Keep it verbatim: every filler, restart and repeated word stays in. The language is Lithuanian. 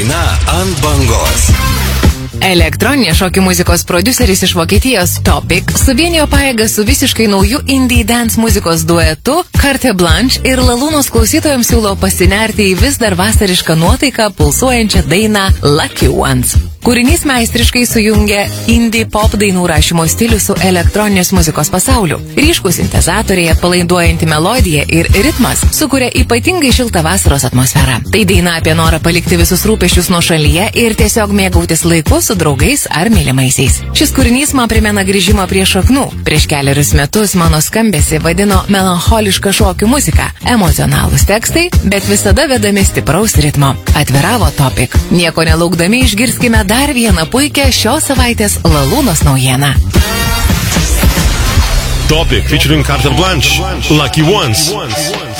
Daina ant bangos. Elektroninės šokių muzikos prodiuseris iš Vokietijos Topic suvienijo pajėgas su visiškai nauju indie dance muzikos duetu Carte Blanche ir Lalūnos klausytojams siūlo pasinerti į vis dar vasarišką nuotaiką pulsuojančią dainą Lucky Ones. Kūrinys meistriškai sujungia indie pop dainų rašymo stilių su elektroninės muzikos pasauliu. Ryškūs sintezatoriai, atpalaiduojanti melodija ir ritmas sukuria ypatingai šiltą vasaros atmosferą. Tai daina apie norą palikti visus rūpesčius nuo šalyje ir tiesiog mėgautis laiku su draugais ar mylimaisiais. Šis kūrinys man primena grįžimą prie šaknų. Prieš keliarius metus mano skambesį vadino melancholiška šokių muzika. Emocionalūs tekstai, bet visada vedami stipraus ritmo. Atviravo Topic. Nieko nelaukdami išgirskime dar vieną puikią šios savaitės Lalūnos naujieną. Topic featuring Carte Blanche, Lucky Ones.